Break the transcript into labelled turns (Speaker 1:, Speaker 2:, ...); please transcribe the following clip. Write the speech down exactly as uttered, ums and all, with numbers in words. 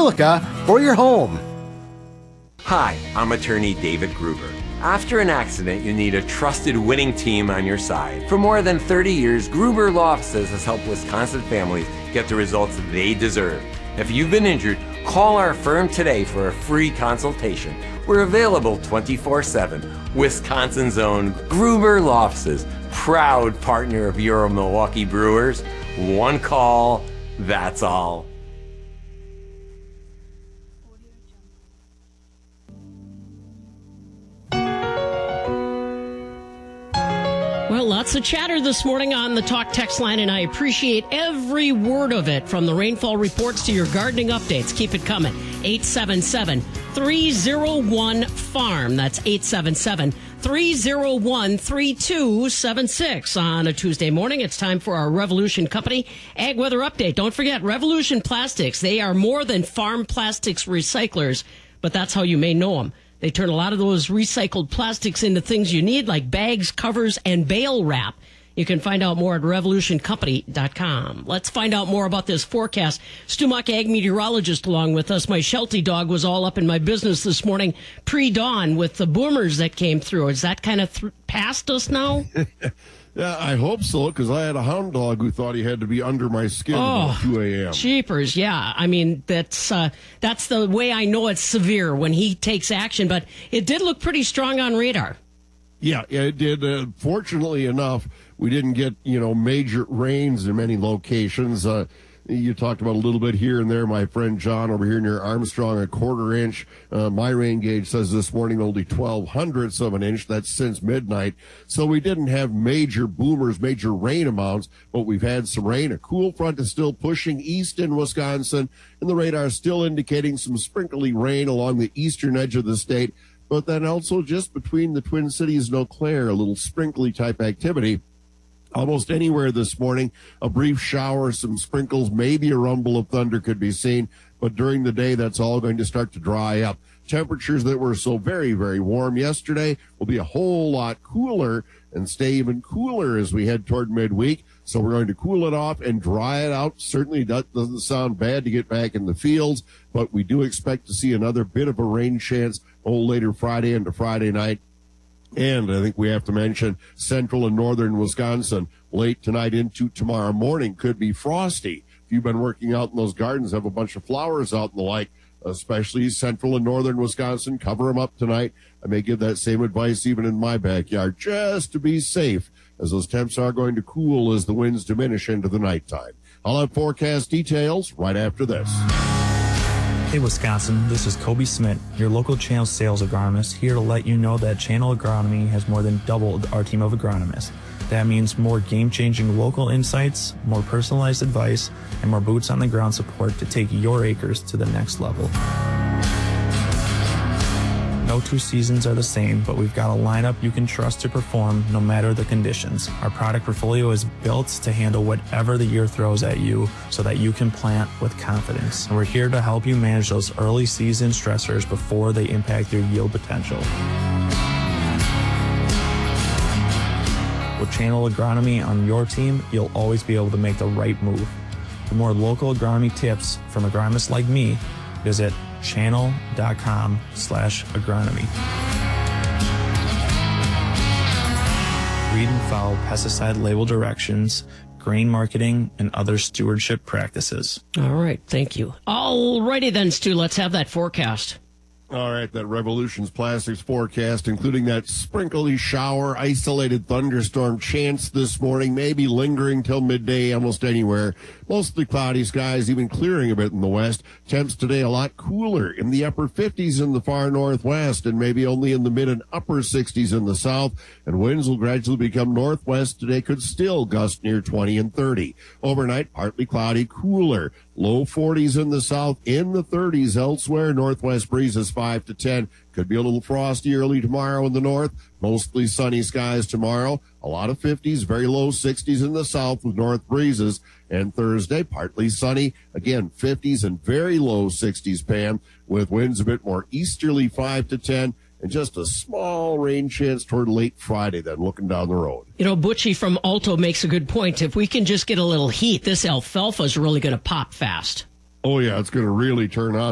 Speaker 1: silica for your home.
Speaker 2: Hi, I'm attorney David Gruber. After an accident, you need a trusted winning team on your side. For more than thirty years, Gruber Law Offices has helped Wisconsin families get the results they deserve. If you've been injured, call our firm today for a free consultation. We're available twenty-four seven. Wisconsin's own Gruber Law Offices, proud partner of your Milwaukee Brewers. One call, that's all.
Speaker 3: Well, lots of chatter this morning on the Talk text line, and I appreciate every word of it, from the rainfall reports to your gardening updates. Keep it coming. eight seven seven, three oh one, farm. That's eight seven seven, three oh one, three two seven six. On a Tuesday morning, it's time for our Revolution Company Ag Weather Update. Don't forget, Revolution Plastics. They are more than farm plastics recyclers, but that's how you may know them. They turn a lot of those recycled plastics into things you need, like bags, covers, and bale wrap. You can find out more at revolution company dot com. Let's find out more about this forecast. Stu Muck, ag meteorologist, along with us. My Sheltie dog was all up in my business this morning, pre-dawn, with the boomers that came through. Is that kind of th- past us now?
Speaker 4: Yeah, I hope so, because I had a hound dog who thought he had to be under my skin
Speaker 3: oh,
Speaker 4: at two a.m.
Speaker 3: Jeepers, yeah. I mean, that's uh, that's the way I know it's severe, when he takes action. But it did look pretty strong on radar.
Speaker 4: Yeah, it did. Uh, fortunately enough, we didn't get, you know, major rains in many locations. Uh, you talked about a little bit here and there. My friend John over here near Armstrong, a quarter inch. Uh, my rain gauge says this morning only twelve hundredths of an inch. That's since midnight. So we didn't have major boomers, major rain amounts, but we've had some rain. A cool front is still pushing east in Wisconsin, and the radar is still indicating some sprinkly rain along the eastern edge of the state. But then also just between the Twin Cities and Eau Claire, a little sprinkly type activity. Almost anywhere this morning, a brief shower, some sprinkles, maybe a rumble of thunder could be seen, but during the day, that's all going to start to dry up. Temperatures that were so very, very warm yesterday will be a whole lot cooler and stay even cooler as we head toward midweek. So we're going to cool it off and dry it out. Certainly that doesn't sound bad to get back in the fields, but we do expect to see another bit of a rain chance a little later Friday into Friday night. And I think we have to mention central and northern Wisconsin late tonight into tomorrow morning could be frosty. If you've been working out in those gardens, have a bunch of flowers out and the like, especially central and northern Wisconsin, cover them up tonight. I may give that same advice even in my backyard, just to be safe, as those temps are going to cool as the winds diminish into the nighttime. I'll have forecast details right after this.
Speaker 5: Hey Wisconsin, this is Kobe Smith, your local Channel sales agronomist, here to let you know that Channel Agronomy has more than doubled our team of agronomists. That means more game-changing local insights, more personalized advice, and more boots on the ground support to take your acres to the next level. No two seasons are the same, but we've got a lineup you can trust to perform no matter the conditions. Our product portfolio is built to handle whatever the year throws at you so that you can plant with confidence. And we're here to help you manage those early season stressors before they impact your yield potential. With Channel Agronomy on your team, you'll always be able to make the right move. For more local agronomy tips from agronomists like me, visit channel.com slash agronomy. Read and follow pesticide label directions, grain marketing, and other stewardship practices.
Speaker 3: All right, thank you. All righty then, Stu, let's have that forecast.
Speaker 4: All right, that Revolution's Plastics forecast, including that sprinkly shower, isolated thunderstorm chance this morning, maybe lingering till midday almost anywhere. Mostly cloudy skies, even clearing a bit in the west. Temps today a lot cooler in the upper fifties in the far northwest and maybe only in the mid and upper sixties in the south. And winds will gradually become northwest today, could still gust near twenty and thirty. Overnight, partly cloudy, cooler. Low forties in the south, in the thirties elsewhere. Northwest breezes five to ten. Could be a little frosty early tomorrow in the north. Mostly sunny skies tomorrow. A lot of fifties, very low sixties in the south with north breezes. And Thursday, partly sunny. Again, fifties and very low sixties, Pam, with winds a bit more easterly five to ten. And just a small rain chance toward late Friday then, looking down the road.
Speaker 3: You know, Butchie from Alto makes a good point. If we can just get a little heat, this alfalfa is really going to pop fast.
Speaker 4: Oh, yeah, it's going to really turn on.